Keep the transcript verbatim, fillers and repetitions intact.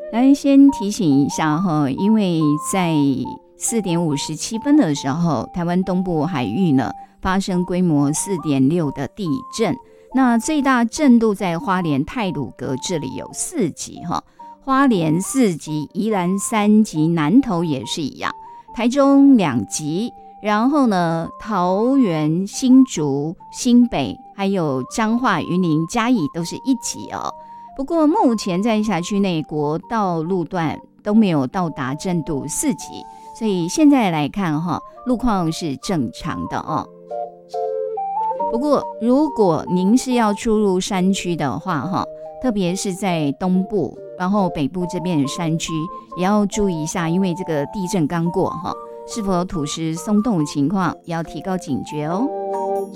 来先提醒一下哈，因为在四点五十七分的时候，台湾东部海域呢发生规模四点六的地震，那最大震度在花莲太鲁阁这里有四级哈，花莲四级，宜兰三级，南投也是一样，台中两级，然后呢桃园、新竹、新北还有彰化、云林、嘉义都是一级哦。不过目前在辖区内国道路段都没有到达震度四级，所以现在来看哈，路况是正常的哦。不过如果您是要出入山区的话哈，特别是在东部然后北部这边的山区也要注意一下，因为这个地震刚过哈，是否有土石松动的情况，也要提高警觉哦。